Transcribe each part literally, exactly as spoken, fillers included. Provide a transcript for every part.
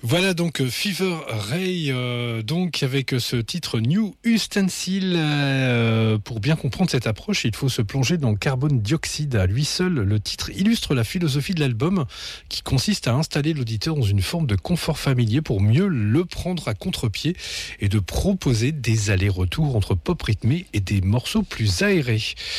Voilà donc Fever Ray, euh, donc avec ce titre New Ustensile. Euh, pour bien comprendre cette approche, il faut se plonger dans le carbone dioxyde. À lui seul, le titre illustre la philosophie de l'album qui consiste à installer l'auditeur dans une forme de confort familier pour mieux le prendre à contre-pied et de proposer des allers-retours entre pop rythmé et des morceaux plus aérés.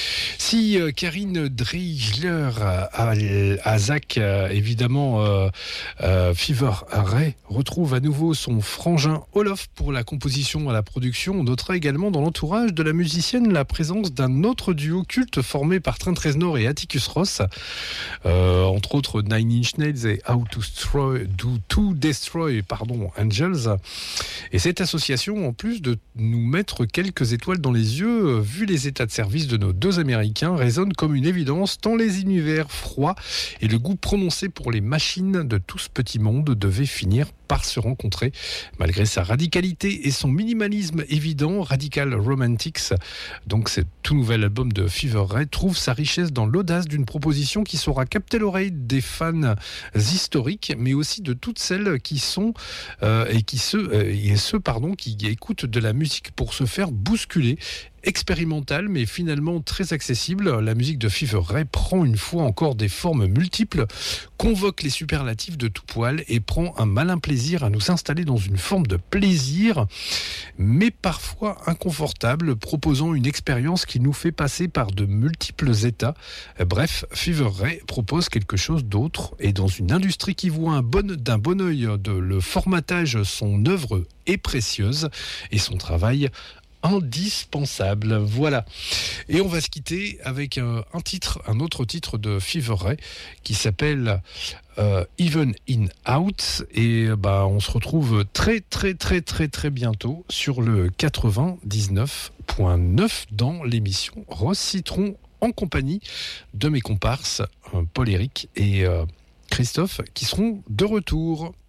Si euh, Karine Dreigler à, à Zach, euh, évidemment, euh, euh, Fever Ray retrouve à nouveau son frangin Olof pour la composition à la production. On notera également dans l'entourage de la musicienne la présence d'un autre duo culte formé par Trent Reznor et Atticus Ross, euh, entre autres Nine Inch Nails et How to Destroy, to, to Destroy pardon, Angels. Et cette association, en plus de nous mettre quelques étoiles dans les yeux, vu les états de service de nos deux Américains, résonne comme une évidence tant les univers froids et le goût prononcé pour les machines de tout ce petit monde devaient finir par se rencontrer. Malgré sa radicalité et son minimalisme évident, Radical Romantics, donc ce tout nouvel album de Fever Ray, trouve sa richesse dans l'audace d'une proposition qui saura capter l'oreille des fans historiques, mais aussi de toutes celles qui sont euh, et qui se euh, et ceux pardon qui écoutent de la musique pour se faire bousculer. Expérimentale mais finalement très accessible, la musique de Fever Ray prend une fois encore des formes multiples, convoque les superlatifs de tout poil et prend un malin plaisir à nous installer dans une forme de plaisir, mais parfois inconfortable, proposant une expérience qui nous fait passer par de multiples états. Bref, Fever Ray propose quelque chose d'autre, et dans une industrie qui voit un bon, d'un bon œil de le formatage, son œuvre est précieuse et son travail indispensable. Voilà. Et on va se quitter avec un, un titre, un autre titre de Fever Ray qui s'appelle euh, Even in Out. Et bah, on se retrouve très très très très très bientôt sur le quatre-vingt-dix-neuf point neuf dans l'émission Rose Citron en compagnie de mes comparses Paul-Éric et euh, Christophe qui seront de retour.